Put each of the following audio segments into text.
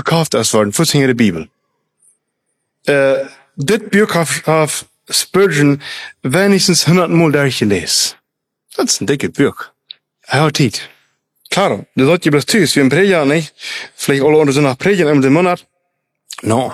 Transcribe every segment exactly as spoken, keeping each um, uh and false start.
verkauft ist worden, fußhänger der Bibel. Äh, das Buch hat Spurgeon wenigstens hundertmal durchgelesen. Das ist ein dickes Buch. Er hat Zeit. Klar, das sollt ihr bloß tun, wie ein Prediger, nicht? Vielleicht alle unter so nach Predigen im Monat. No.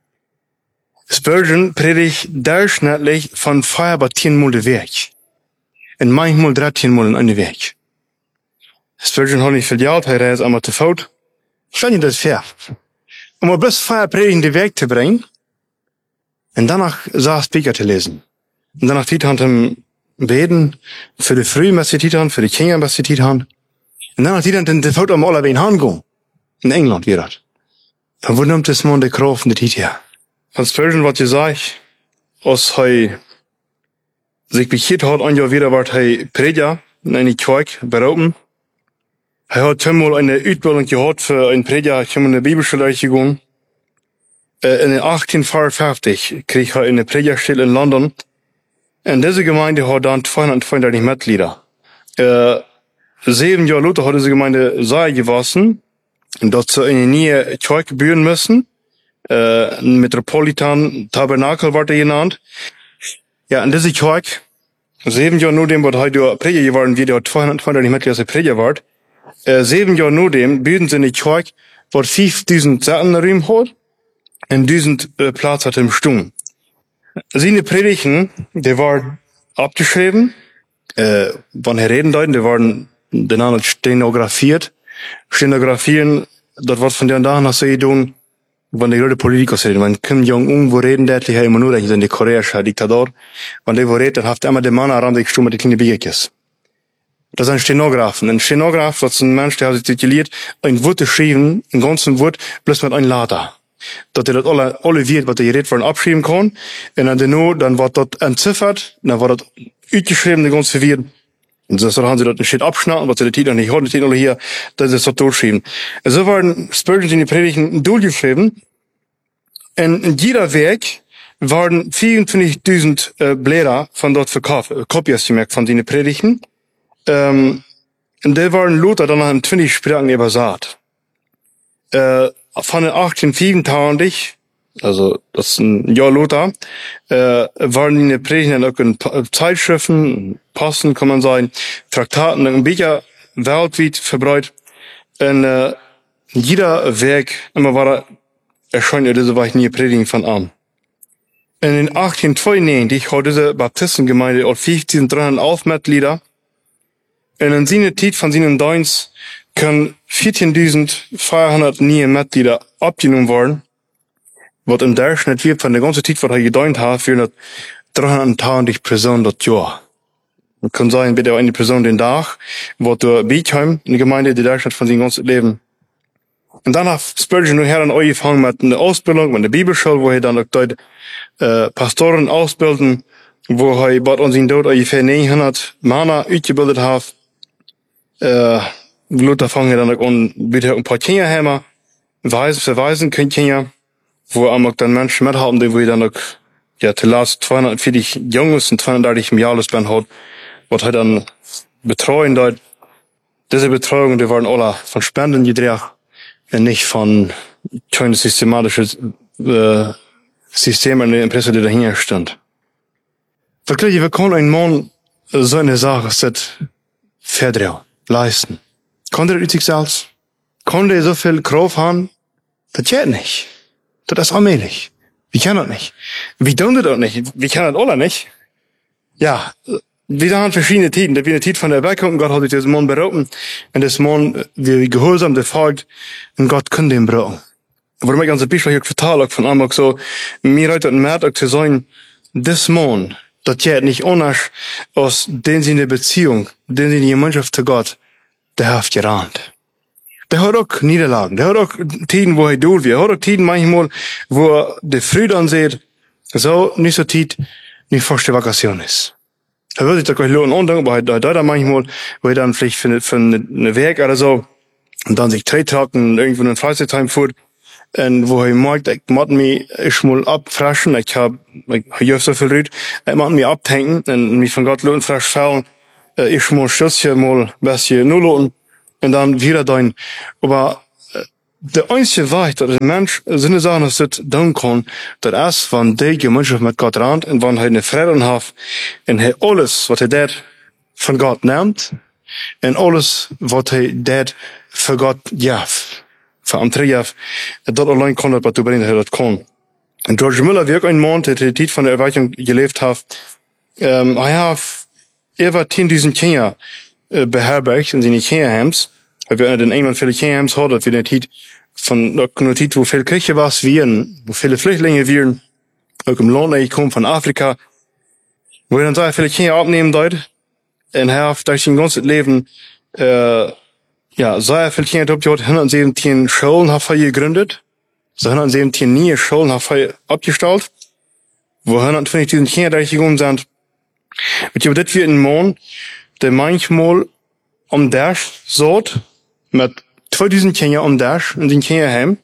Spurgeon predigt durchschnittlich von fünf bis zehn Mal den Weg. Und manchmal dreizehn Mal in den Weg. Spurgeon hat nicht viel Geld, er ist einmal zu faul. Ich finde das fair. Um mal bloß fünf Predigen den Weg zu bringen, und danach sah Speaker zu lesen. Und danach Titan ihm beten, für die Früh, was sie Titan, für die Kinder, was sie Titan. Und danach Titan den Default am aller wen gehen. In England wie das. Dann wo nimmt das man die Kraft von der Titan? Von Spurgeon, was ich sag, als er sich bekehrt hat, ein Jahr wieder war er Prediger in einer Kirche berufen. Er hat einmal eine Ausbildung gehabt für einen Prediger, ich habe in der Bibelschule gegangen. In den achtzehnhundertfünfzig krieg er eine Predigerstelle in London. Und diese Gemeinde hat dann zweihundertfünfunddreißig Mitglieder. Äh, sieben Jahre später hat diese Gemeinde sei gewachsen, dass sie eine neue Kirche bauen müssen. Äh, ein Metropolitan Tabernakel wurde genannt. Ja, und diese Kirche, sieben Jahre nachdem, was heute Prediger geworden wird, hat zweihundertfünfunddreißig Mitglieder, als Prediger wird. Äh, sieben Jahre nachdem bauen sie eine Kirche, was fünftausend Seiten Raum hat. Und tausend äh, Platz hat im Sturm. Seine Predigten, die waren abgeschrieben, äh, wann er reden deuten, die waren danach stenografiert. Stenografieren, das was von der da nach so tun, wenn die Leute Politiker reden, wenn Kim Jong-un, wo reden, der ja immer nur, dass in die koreanische Diktator, wenn die wo redet, dann hat immer der Mann heran, der stumm mit den kleinen Bierkes. Das ist ein Stenografen. Ein Stenograf, das ist ein Mensch, der hat sich tituliert, ein Wort geschrieben, ein ganzen Wort, bloß mit einem Lader. Dat er dat alle, alle weet wat er geredet worden abschreiben kann. En dan daarna, dan wordt dat entziffert, dan wordt dat uitgeschreven, de ganze vier. En dus dan gaan ze dat een shit abschnappen, wat ze de tijd nog niet hadden, die alle hier, dat is dat doorschreiben. En zo waren Spurgeon in die Predigten doorgeschreven. En in jeder Werk waren vierentwintigtausend uh, Blätter van dat verkauft, uh, Kopies gemerkt van die Predigten. Um, en die waren later dan nog in twintig Sprachen übersat. Uh, Von den achtzehnhundertvierundachtzig, also das ist ein Jahr Lothar, äh, waren die Predigten auch in Zeitschriften, Posten kann man sagen, Traktaten und Bücher weltweit verbreitet. Und äh, jeder Werk, immer war er erscheint ja diese Weichen hier Predigen von an. In den achtzehnhundertzweiundneunzig hat diese Baptistengemeinde auch fünfzehntausenddreihundertelf Mitglieder. Und in seiner Zeit von seinen Dienst können vierzehntausendvierhundert neue Mitglieder abgenommen worden, was im Durchschnitt wird von der ganzen Zeit, was er gedient hat, für dreihunderttausend Personen das Jahr. Man kann sagen, bitte eine Person den Tag, wo du Beitheim, eine Gemeinde, die Durchschnitt von seinem ganzen Leben. Und dann hat Spurgeon nachher dann angefangen mit einer Ausbildung, mit der Bibelschule, wo er dann auch dort, äh, Pastoren ausbilden, wo er bei uns in dort ungefähr neunhundert Männer ausgebildet hat, äh, Luther fangen dann auch an, wieder ein paar Kinder haben, Weisen, verweisen können Kinder, wo auch dann Menschen mithaben, die wo dann auch, ja, zu last zweihundertvierzig Jungs und zweihundertdreißig im Jahr Jahresband hat, was halt dann betreuen dort. Diese Betreuung, die waren alle von Spenden gedreht, und nicht von kleinen systematischen, äh, Systemen in der Impresse, die dahinter stand. Wirklich, wir können einen Mann so eine Sache, das verdrehen, leisten. Konnte er sich selbst? Konnte er so viel Kraft haben? Das geht nicht. Das ist allmählich. Wir können das nicht. Wir tun das nicht. Wir können das alle nicht. Ja, wir haben verschiedene Tiden. Da wird eine Tid von der Erweckung. Gott hat sich diesen Mann berufen. Und das Mann, wie gehorsam, der folgt. Und Gott kann den brauchen. Warum ich ganz ein bisschen hier verteilt von einmal so, mir heute ein März zu sagen, das Mann, das geht nicht anders, aus den sie in der Beziehung, den sie in der Gemeinschaft zu Gott, der hat gerannt. Der hat auch Niederlagen. Der hat auch Tiden, wo er durch wird. Er hat auch Tiden manchmal, wo er die Freude ansieht, so nicht so Tid, nicht fast Vacation ist. Er würde sich da gleich lohnen und aber er da manchmal, wo er dann vielleicht für, für eine Werk oder so, und dann sich Trettracken, irgendwo in den Freizeitheim fährt, und wo er merkt, ich muss mich, ich mal abfraschen, ich hab, ich hab so viel Rüd, ich muss mich abhängen, und mich von Gott lohnen, frisch fallen, ich muss Schützchen mal ein bisschen nur lohnen, und dann wieder dein. Aber der einzige Weg, dat een mens zijn zaken als dit doen kan, dat is van die gemeenschap met God raadt en wanneer hij een vrede heeft en hij alles wat hij deed van God neemt en alles wat hij deed voor God geeft, voor anderen geeft, dat alleen kan dat wat u brengt, dat kan. En George Muller, wie ook een maand in de tijd van de erwachting geleefd heeft, um, hij heeft over tienduizend kinderen uh, beherbergd in zijn kinderheims. We hebben in Engeland viele kinderheims gehad, dat we in de tijd van ook in de tijd hoeveel Kirche was wie en hoeveel vluchtelingen waren, ook im Land gekomen van Afrika, wo er dan sehr viele kinderen opnemen deed. En hij heeft durch zijn ganzes leven uh, ja, sehr viele kinderen opgehad, honderdzeventien scholen heeft hij gegründet. So honderdzeventien nieuwe scholen heeft hij opgesteld, wo honderdtwintigduizend kinderen durchgegangen zijn. Weet je, dit weer een man, der manchmal om dag zat, met tweeduizend kinderen om dag in zijn kinderheim,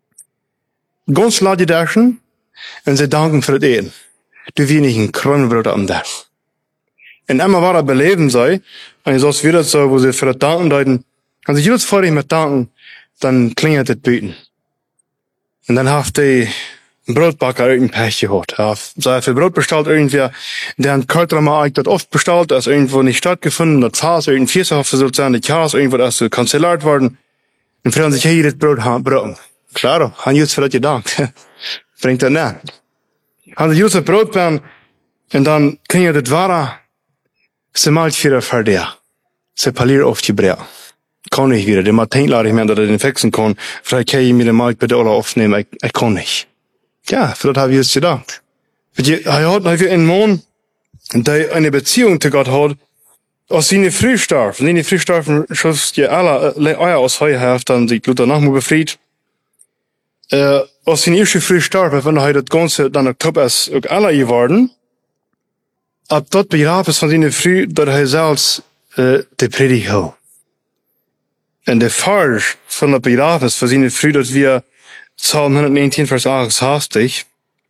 ganz laat die dagen, en ze danken voor het eten. Du wie niet een kruimelbrood om dag. En immer waar dat beleven zij, en zoals we dat zo, wo ze voor het danken deuten, als je jedes vorig met danken, dan klingelt het buiten. En dan heeft hij een broodbakker uit een pech gehad. Hij heeft sehr viel brood besteld, irgendwer, der een Kartrammer eigenlijk dat oft besteld, dat is irgendwo nicht stattgefunden, dat Fass irgendein Viersaft versucht sein, die Kaas irgendwo das so kanzelliert worden. Und fragen sich, hey, das Brot haben Brot. Klar, han just für das gedankt. Bringt er näher. Han just das Brot werden, und dann kann je das wahre, se malt für fertig. Se palier oft gebrecht. Kan ich wieder. Der Martin lade ich mir, dass er den fixen kann. Vielleicht kann ich mir den Markt bitte alle aufnehmen. Ich, ich kann nicht. Ja, für das habe ich jetzt gedacht. Er hat noch einen Mann, der eine Beziehung zu Gott hat, aus seine früh starb. Seine früh starben, schaust je alle Eier aus Heu hat, dann sich Luther nochmal befreit. Äh, aus seine erste früh starb, wenn er das Ganze dann Oktober ist, auch alle geworden. Ab dort begrab es von seine früh, dass er selbst, äh, die Predigt hat. En de Farge van de begrafenis voor zijn früh, dat wir Psalm hundertnegenentien, Vers achtundsechzig.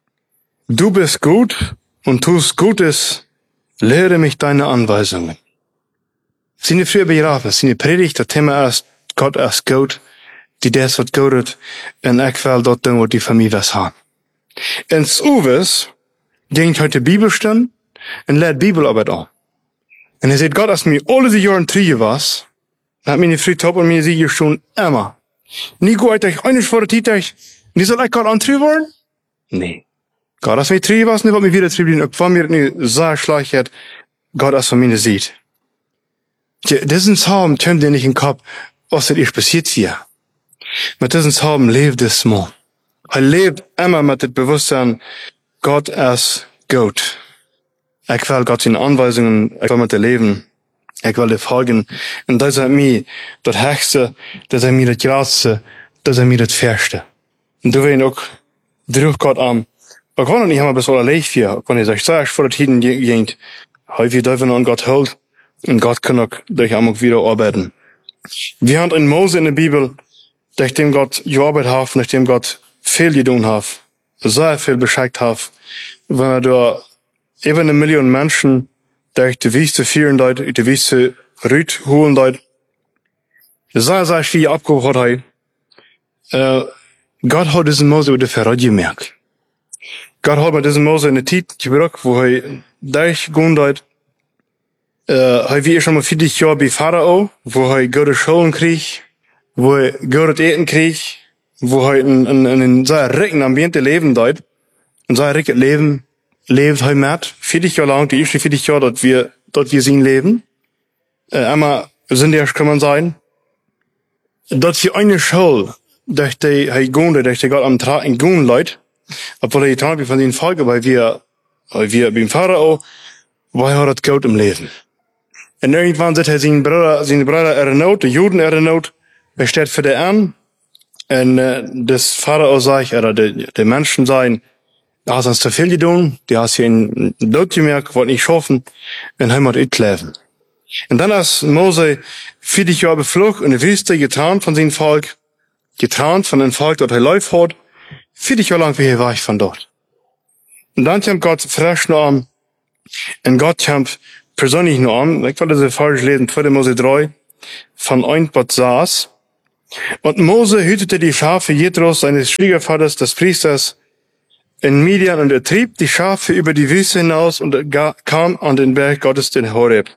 Du bist gut und tust Gutes, lehre mich deine Anweisungen. Seine frühe begrafenis, seine Predigt, dat Thema ist, Gott ist gut, die des wat goed het, en ik wil dat doen wat die van mij was haben. En s'uwes, denkt heute Bibelstimmen, en leert Bibelarbeit an. En er sagt, Gott, als mir alle die Jahren triehe was, hat meine Frau top und mir sie hier schon immer. Nie gut, ich eines vor der Titel, nie soll ich Gott antrieben worden? Nee. Gott, als mir trieben was, nicht, was mir wieder trieben, auch von mir nicht so schlecht hat, Gott, als von mir sieht. Ja, diesen Psalm tönt dir nicht in den Kopf, was das ist passiert hier. Mit diesen Psalm lebt es mal. Er lebt immer mit dem Bewusstsein, Gott ist gut. Ich will Gott seine Anweisungen, ich will mit dem Leben, ich will dir folgen. Und das ist mir das Höchste, das ist mir das Größte, das ist mir das Färste. Und du willst auch, drück Gott an. Wir können nicht immer bis alle leicht für, wenn ihr sagt, sagst, vor der Tiden geht, häufig dürfen an Gott hält, und Gott kann auch durch einmal wieder arbeiten. Wir haben in Mose in der Bibel, durch dem Gott gearbeitet hat, durch dem Gott viel getan hat, sehr viel beschickt hat, wenn er da eben eine Million Menschen durch die Wüste führen dort, die Wüste Rüt holen dort. Sehr, sehr viel abgeholt hat. Äh, Gott hat diesen Mose wieder verrat gemerkt. Gott hat mit diesem Mose in der Zeit gebracht, wo er durchgegangen dort. Äh, er war schon mal vierzig Jahre bei Pharao, wo er gute Schulen kriegt, wo er gutes Eten kriegt, wo er in, in, in einem sehr reichen Ambiente leben dort. Ein sehr reiches Leben lebt er mit. vierzig Jahre lang, die ersten vierzig Jahre, dort wir, dort wir sein Leben. Äh, einmal sind erst, kann man sagen. Dort für eine Schule, durch die er gegangen, durch die Gott am Tag in gegangen Leute, obwohl er getan hat von den Folgen, weil wir, weil wir beim Pharao, weil er hat Gott im Leben. Und irgendwann sieht er seinen Bruder, seine Brüder erinnert, die Juden erinnert, er steht für den an, und äh, das Pharao sagt, oder die, die Menschen sagen, du hast uns zu viel getan, die hast hier in Dort gemerkt, wollt nicht schaffen, und haben wir leben. Und dann ist Mose vierzig Jahre beflucht in der Wüste getarnt von seinem Volk, getarnt von dem Volk, das er läuft hat, vierzig Jahre lang wie er war ich von dort. Und dann kommt Gott frisch noch an, und Gott kommt persönlich noch an, ich wollte das falsch lesen, zweiter Mose drei, von ein Gott saß, Und Mose hütete die Schafe Jethros, seines Schwiegervaters, des Priesters, in Midian, und er trieb die Schafe über die Wüste hinaus und er kam an den Berg Gottes, den Horeb.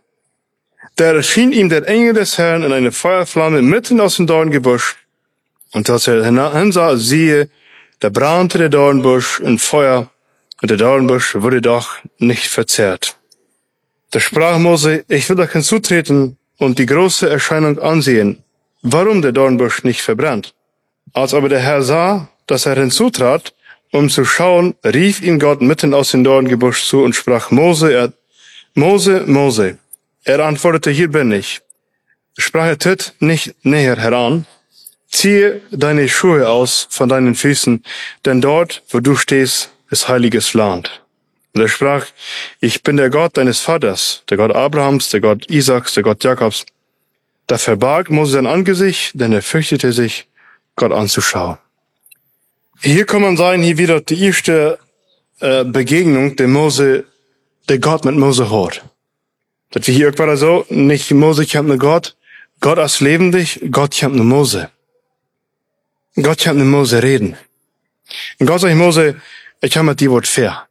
Da erschien ihm der Engel des Herrn in eine Feuerflamme mitten aus dem Dorngebüsch. Und als er hinsah, siehe, da brannte der Dornbusch in Feuer, und der Dornbusch wurde doch nicht verzehrt. Da sprach Mose, ich will euch hinzutreten und die große Erscheinung ansehen, warum der Dornbusch nicht verbrannt. Als aber der Herr sah, dass er hinzutrat, um zu schauen, rief ihm Gott mitten aus dem Dorngebüsch zu und sprach, Mose, er, Mose, Mose. Er antwortete, hier bin ich. Sprach er, tritt nicht näher heran, ziehe deine Schuhe aus von deinen Füßen, denn dort, wo du stehst, ist heiliges Land. Und er sprach, ich bin der Gott deines Vaters, der Gott Abrahams, der Gott Isaaks, der Gott Jakobs. Da verbarg Mose sein Angesicht, denn er fürchtete sich, Gott anzuschauen. Hier kann man sagen, hier wieder die erste äh, Begegnung, der Mose, der Gott mit Mose hat. Das wir hier irgendwann so, nicht Mose kennt nur Gott, Gott als lebendig, Gott kennt nur Mose. Gott kennt nur Mose reden. Und Gott sagt Mose, ich habe mit dir was fair.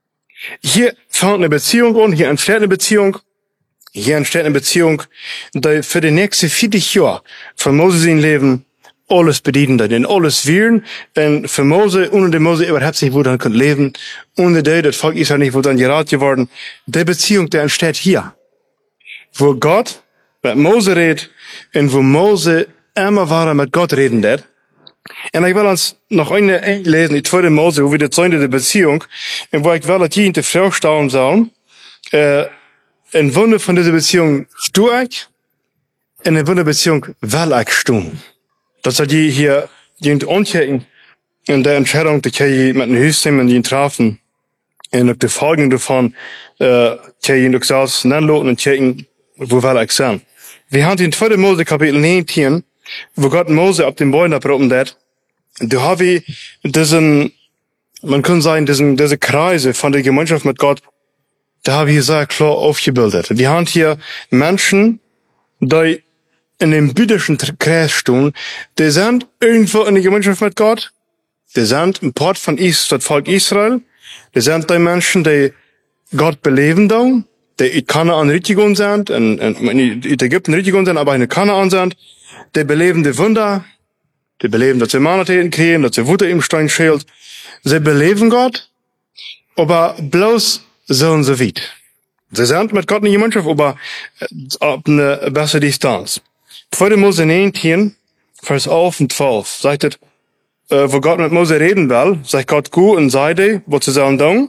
Hier fängt eine Beziehung an, hier entsteht eine Beziehung, hier entsteht eine Beziehung, die für die nächsten vierzig Jahre von Mose sein Leben alles bedienen, denn alles wirren, denn für Mose, ohne den Mose überhaupt nicht, wo dann könnt leben, ohne die, das Volk Israel nicht, wo dann gerat geworden, die Beziehung, die entsteht hier. Wo Gott mit Mose redet, und wo Mose immer war mit Gott reden wird. Und ich will uns noch eine lesen, die zweite Mose, wo wir das Säune der Beziehung, und wo ich will, dass die Frau staunen sollen, äh, in Wunder von dieser Beziehung stu ich, in der Wunder Beziehung will ich stun. Das hat die hier, die unchecken, in der Entscheidung, die ich mit den Hüsten, die ihn trafen, und auf die Folgen davon, äh, die ich auch selbst nennen und checken, wo will ich sein. Wir haben in zweite Mose Kapitel neunzehn, wo Gott Mose auf den Bäumen abrufen hat. Da habe ich diesen, man kann sagen, diesen, diese Kreise von der Gemeinschaft mit Gott, da habe ich sehr klar aufgebildet. Wir haben hier Menschen, die in dem biblischen Kreis stehen, die sind irgendwo in der Gemeinschaft mit Gott, die sind ein Part von Is, das Volk Israel, die sind die Menschen, die Gott beleben da, die in Kanaan richtig und sind, in, in, in Ägypten richtig und sind, aber in Kanaan sind, die beleben die Wunder, die beleben, dass sie Manatäten kriegen, dass sie Wutter im Stein schält. Sie beleben Gott, aber bloß so und so weit. Sie sind mit Gott in die Gemeinschaft, aber auf eine bessere Distanz. zweite Mose neunzehn, Vers elf und zwölf, sagt es, äh, wo Gott mit Mose reden will, sagt Gott, gut und sei die, was sie sollen tun.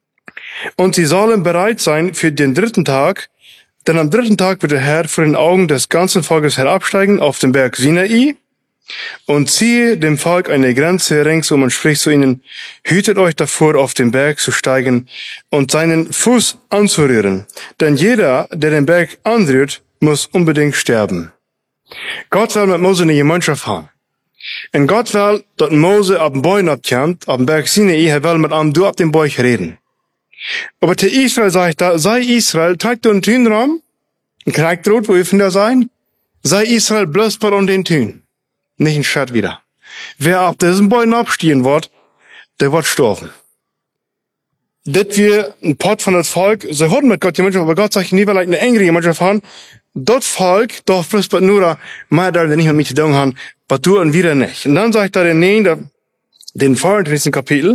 Und sie sollen bereit sein für den dritten Tag, denn am dritten Tag wird der Herr vor den Augen des ganzen Volkes herabsteigen auf den Berg Sinai und ziehe dem Volk eine Grenze ringsum und spricht zu ihnen, hütet euch davor, auf den Berg zu steigen und seinen Fuß anzurühren, denn jeder, der den Berg anrührt, muss unbedingt sterben. Gott will mit Mose eine Gemeinschaft haben. Und Gott will, dass Mose ab dem Bäumen abkommt, ab dem Berg Sinai, er will mit einem du ab dem Bäuch reden. Aber zu Israel sagt da, sei Israel, trägt du einen Tünraum, ein Kreigtrot, wo wir von da sein, sei Israel bloß bei um den Tün, nicht ein Stadt wieder. Wer ab diesen Bäumen abstehen wird, der wird sterben. Das wir ein Pot von das Volk, sie hatten mit Gott die Menschen, aber Gott sagt, nie will eine engere Gemeinschaft haben, das Volk darf bloß bei nur, mehr darf nicht mit mir zu tun haben, aber du und wieder nicht. Und dann sagt er den Nein, den vierunddreißigsten Kapitel,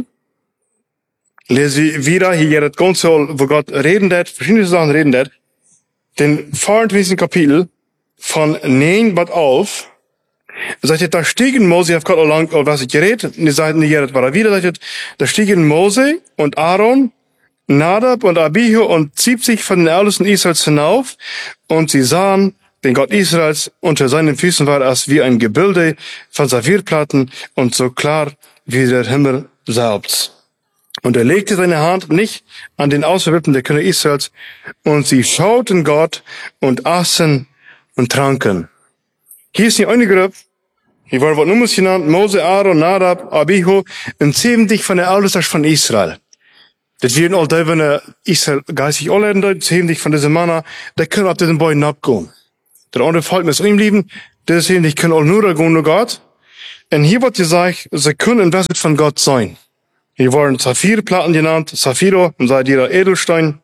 lese ich wieder hier das Ganze, wo Gott reden hat, verschiedene Sachen reden hat, den vierunddreißigsten Kapitel von neun bis elf, sagt er, da stiegen Mose, ich habe gerade lang, was ich geredet, und die sagten, hier, das war er wieder, sagt er, da stiegen Mose und Aaron, Nadab und Abihu und siebzig von den Ältesten Israels hinauf, und sie sahen den Gott Israels, unter seinen Füßen war es wie ein Gebilde von Saphirplatten und so klar wie der Himmel selbst. Und er legte seine Hand nicht an den Auserwählten der Kinder Israels, und sie schauten Gott und aßen und tranken. Hier ist die eine Gruppe, die war was Nummers genannt, Mose, Aaron, Nadab, Abihu, und siebzig von der Ältesten von Israel. Das werden all die, wenn Israel geistig alle siebzig von diesen Männer, die können auf diesen Bäumen abgehen. Der andere Volk muss ihm lieben, Deswegen, ich kann all nur gehen nur Gott. Und hier wird gesagt, sie können ein Wesen von Gott sein. Hier wurden Saphirplatten genannt, Saphiro, und sei dieser Edelstein.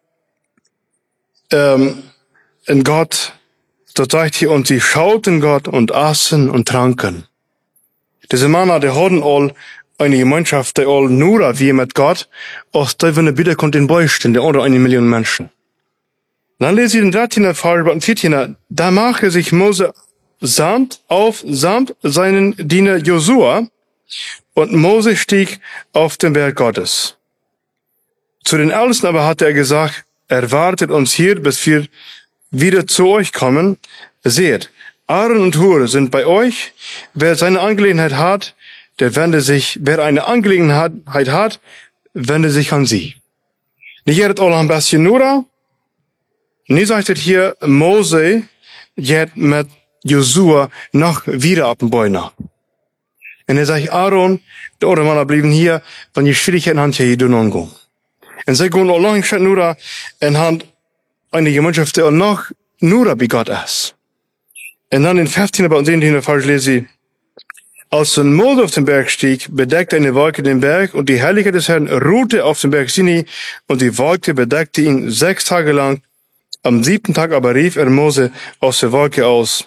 Ähm, in Gott, das sagt hier, und sie schauten Gott und aßen und tranken. Diese Männer, die hatten all eine Gemeinschaft, die all nur wie mit Gott, aus der wenn er wieder kommt in Beustehen, der unter eine Million Menschen. Dann lese ich den dreizehner Vers, und vierzehner da mache sich Mose samt auf samt seinen Diener Josua, und Mose stieg auf den Berg Gottes. Zu den Ältesten aber hatte er gesagt, erwartet uns hier, bis wir wieder zu euch kommen. Seht, Aaron und Hur sind bei euch. Wer seine Angelegenheit hat, der wende sich, wer eine Angelegenheit hat, wende sich an sie. Nicht jedet all ein bisschen nur. Nie sagt es hier, Mose jet mit Josua noch wieder auf den Bäumen. Und er sagt, Aaron, der andere Mann blieben hier, wenn die Schwierigkeiten haben, hier hier gehen. Und sie gehen auch lang statt nur, und haben eine Gemeinschaft, die auch noch nur bei Gott ist. Und dann in fünfzehner und siebzehnter Vers lese ich, als ein Mose auf den Berg stieg, bedeckte eine Wolke den Berg, und die Herrlichkeit des Herrn ruhte auf dem Berg Sinai, und die Wolke bedeckte ihn sechs Tage lang. Am siebten Tag aber rief er Mose aus der Wolke aus.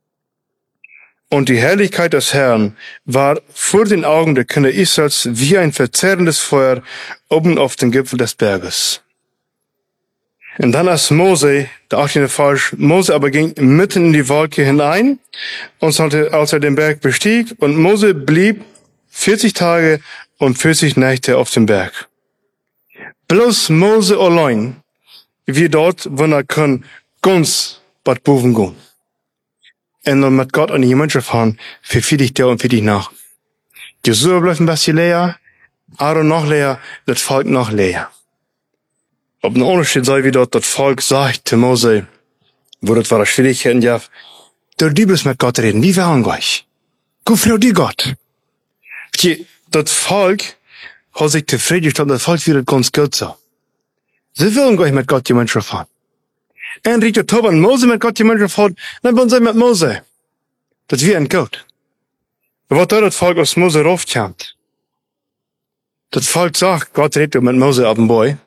Und die Herrlichkeit des Herrn war vor den Augen der Kinder Israels wie ein verzehrendes Feuer oben auf dem Gipfel des Berges. Und dann als Mose, der achtzehnte Vers, Mose aber ging mitten in die Wolke hinein, und als er den Berg bestieg, und Mose blieb vierzig Tage und vierzig Nächte auf dem Berg. Bloß Mose allein, wie dort, wenn er kann, ganz bad boven gehen. Und dann mit Gott an die Gemeinschaft fahren, für dich der und für dich nach. Josua bleibt ein bisschen leer, Aaron noch leer, das Volk noch leer. Ob ein Unterschied sei, wie dort das Volk sagt zu Mose, wo das war Schwierigkeiten, ja, du bist mit Gott reden, wie wir euch. Guck für die Gott. Das Volk hat sich zufrieden gestellt, das Volk wird ganz gut so. Sie wollen gleich mit Gott Gemeinschaft fahren. En riet het op, en Mose met God Gemeinschaft had, dan ben zij met Mose. Dat wie een goed. Wat dat het volk als Mose raufkomt. Dat volk zegt, God redt met Mose op een boy.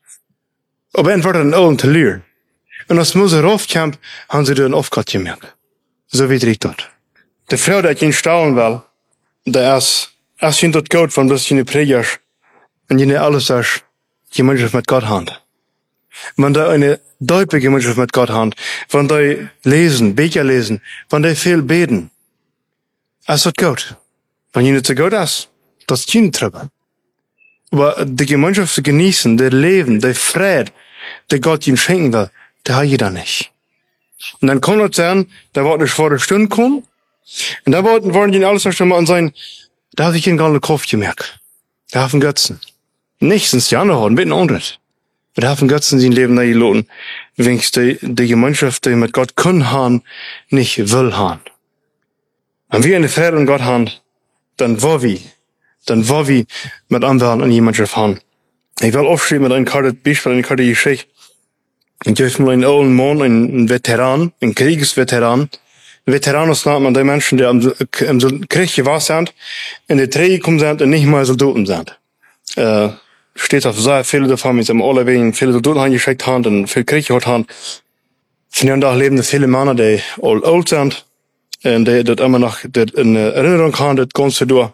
Op een wordt een oom te leer. En als Mose raufkomt, haben sie dan op God gemerkt. Zo weet ik dat. De vrouw dat je in staunen wil, dat is, als je dat goed van dat je in de pregers, en je alles als Gemeinschaft met God hat. Wenn da eine tiefe Gemeinschaft mit Gott haben, wenn die lesen, Bücher lesen, wenn die viel beten, ist das gut. Wenn ihr nicht so gut ist, das ist nicht drüber. Aber die Gemeinschaft zu genießen, das Leben, der Friede, der Gott ihnen schenken will, der hat jeder nicht. Und dann kommt das sein, da wird eine schwere Stunde kommen, und da wollten, wollen die alles schon mal an sein, da habe ich ihnen gar nicht Kopf gemerkt. Da haben Götzen. Nichts die andere haben, bitten anderes. Wir haben Götzen sein Leben nicht gelohnt, wenn die, die Gemeinschaft, die mit Gott können haben, nicht will haben. Wenn wir eine Friede in Gott haben, dann wo wir, dann wo wir mit anderen an Gemeinschaft haben. Ich will aufschreiben mit einem Karte, Beispiel, eine Karte Geschichte. Ich habe mal einen alten Mann, einen Veteran, einen Kriegsveteran. Ein Veteran ist man die Menschen, die am, im Krieg gewesen sind, in die Kriege gekommen sind und nicht mal Soldaten sind. Äh, steht auf sehr viele davon, mit am alle wegen viele Soldaten angeschickt haben und viel Krieg gehabt haben. Von den Tag leben viele Männer, die all old sind, und die das immer noch in Erinnerung haben, das Ganze durch.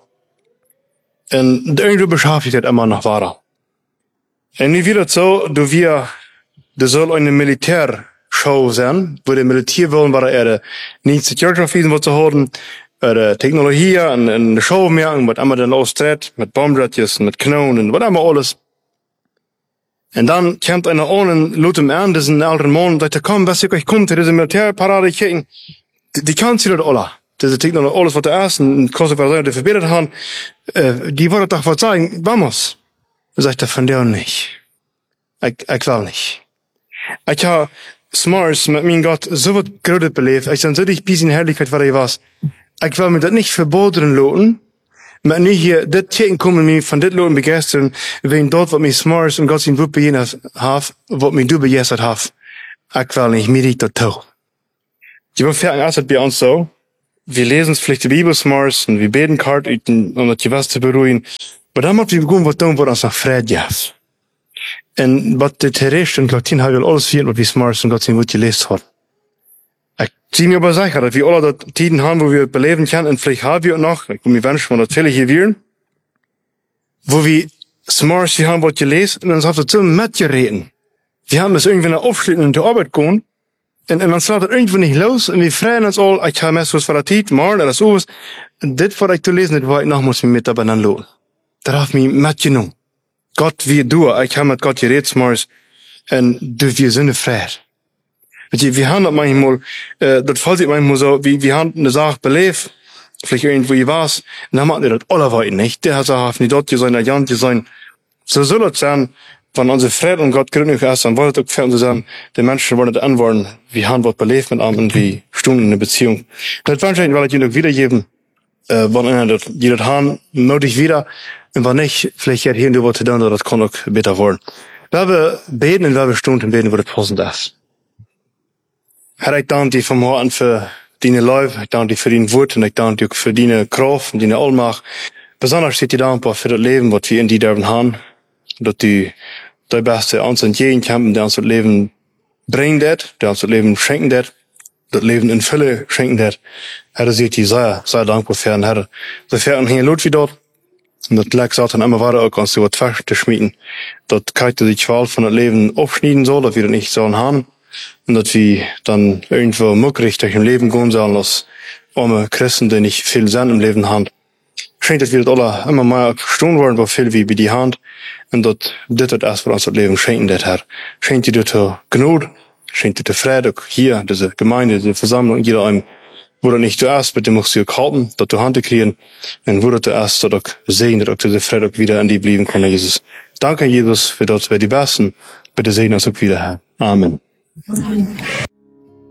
Und irgendwie beschäftigt das immer noch weiter. Und nie wieder so, du wir, das soll eine Militärshow sein, wo die Militär wollen, weil er nicht Security was zu haben, oder Technologie und eine Show mehr, und was immer dann austritt, mit Bombratjes, mit Knoten, und was immer alles. Und dann kommt einer ohne Leute im Ernst, das ist ein älterer Mann, und sagt, komm, was ich euch kommt, diese Militärparade kicken, die, die kannst du das alle. Diese Technologie, alles, was der erste, und Kosovo, die verbietet haben, äh, die wollen doch was sagen, vamos. Sagt er, von der nicht. Ich, ich will nicht. Ich habe Smars mit meinem Gott so was Größeres belebt. Ich bin so dich bis in Herrlichkeit, was ich was. Ich will mir das nicht verboten lassen. Maar nu hier, dit teken komen me van dit loten begeisteren, wegen dort, wat mij Smars und Gott sein Wut bejenet hat, wat mij du begeistert hat. Ich will nicht, mir liegt das toe. Die Befährung ist bei uns so. wir lesen vielleicht die Bibel smars und wir beten kart, um das was zu beruhigen. Aber dann muss wir gucken, was tun, was uns noch Frieden gibt. Und was die Terroristen in Latin haben alles viel, was wir smars und Gott sein Wort gelesen hat. Ich zieh mir aber sicher, dass wir alle die Tiden haben, wo wir beleben können, und vielleicht haben wir auch noch, ich will mir wünschen, dass viele hier wären, wo wir smars, wir haben was gelesen, und dann haben wir so mitgereden. Wir haben es irgendwie nach Aufschlitten und zur Arbeit gehen, und, und dann slaat het irgendwo nicht los, und wir freuen uns all, ich habe meistens von der Zeit, morgen oder so, und das, was ich zu lesen, das war ich noch, muss ich mit dabei dann los. Da hat mich mitgenommen. Gott, wie du, ich habe mit Gott geredet, smars, und du, wir sind frei. Weet je, wir haben das manchmal, äh, das fällt sich manchmal so, wie, wir haben eine Sache belebt, vielleicht irgendwo je was, und dann machen wir das alle weiter nicht. Der hat gesagt, nicht dort sein, der Jan sein. So soll es sein, wenn unsere Frieden und Gott gründlich ist, dann wollen es auch für uns sein, die Menschen wollen das antworten, wir haben was belebt mit einem und wie Stunden in der Beziehung. Das wahrscheinlich, weil ich ihnen wiedergeben, äh, wenn einer das, die das haben, nötig wieder, und wenn nicht, vielleicht hier und da was zu tun, das kann auch besser werden. Wir wir beten und wir Stunden beten, wo das passend ist. Herr, ich danke dir vom Herzen für deine Liebe, ich danke dir für dein Wort und ich danke dir für deine Kraft und deine Allmacht. Besonders steht dir dankbar für das Leben, was wir in dir dürfen haben, dass du dein Beste uns entgegenkommen, der uns das Leben bringt, der uns das Leben schenken, das Leben in Fülle schenken. Herr, das seht ihr sehr, sehr dankbar für, Herr. So fährt ein hier Lot wie dort. Und das lag sagt dann immer weiter, auch uns über die Feste schmieden, dass keiner die Qual von das Leben aufschneiden soll, dass wir das nicht sollen haben. Und dass wir dann irgendwo muckrig durch im Leben gehen sollen, als arme Christen, die nicht viel Sinn im Leben haben. Scheint, dass wir das alle immer mehr gestohlen worden, wo viel wie bei die Hand. Und dass das das erst für uns das Leben schenken, das Herr. Schenkt dir das Gnade, schenkt dir das Friede, hier, diese Gemeinde, diese Versammlung, jeder einem, wo du nicht zuerst, bitte musst du halten, dass du Hand kriegen, und wo du zuerst, dass du sehen, dass du diese Friede wieder an die blieben kann, Jesus. Danke, Jesus, für das, wir die Besten. Bitte sehen uns auch wieder, Herr. Amen.